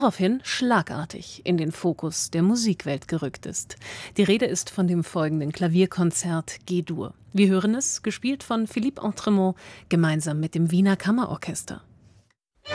daraufhin schlagartig in den Fokus der Musikwelt gerückt ist. Die Rede ist von dem folgenden Klavierkonzert G-Dur. Wir hören es, gespielt von Philippe Entremont, gemeinsam mit dem Wiener Kammerorchester.